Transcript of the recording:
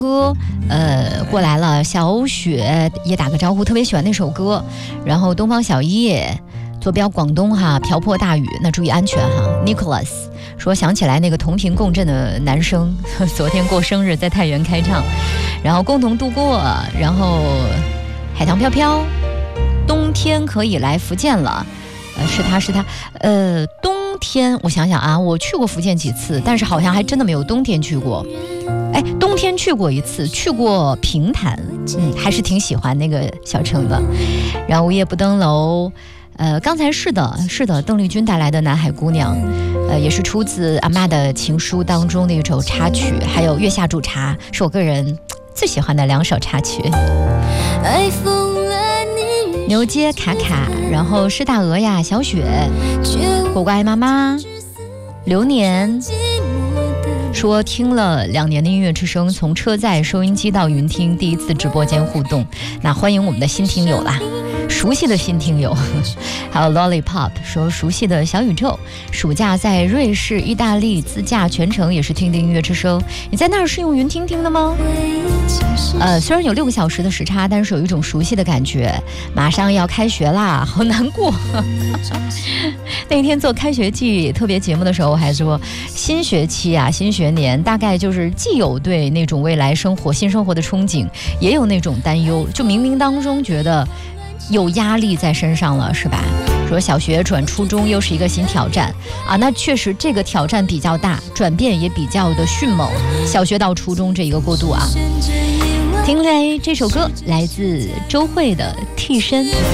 歌过来了，小雪也打个招呼，特别喜欢那首歌。然后东方小叶坐标广东哈，瓢泼大雨，那注意安全哈。Nicholas 说想起来那个同频共振的男生，昨天过生日在太原开唱，然后共同度过，然后海棠飘飘，冬天可以来福建了，是他，冬天我想想啊，我去过福建几次，但是好像还真的没有冬天去过。哎，冬天去过一次，去过平潭，还是挺喜欢那个小城的。然后午夜不登楼，刚才是的，邓丽君带来的《南海姑娘》，也是出自阿嬷的情书当中的一首插曲，还有《月下煮茶》是我个人最喜欢的2首插曲。牛街卡卡，然后施大鹅呀，小雪，果果爱妈妈，流年。说听了2年的音乐之声，从车载收音机到云听，第一次直播间互动，那欢迎我们的新听友啦，熟悉的新听友。还有 Lollipop 说熟悉的小宇宙，暑假在瑞士、意大利自驾，全程也是听的音乐之声。你在那儿是用云听听的吗？虽然有6个小时的时差，但是有一种熟悉的感觉。马上要开学啦，好难过。那天做开学季特别节目的时候，我还说新学期啊，新学年大概就是既有对那种未来生活、新生活的憧憬，也有那种担忧，就冥冥当中觉得有压力在身上了，是吧？说小学转初中又是一个新挑战啊，那确实这个挑战比较大，转变也比较的迅猛。小学到初中这一个过渡啊，听来这首歌来自周蕙的《替身》。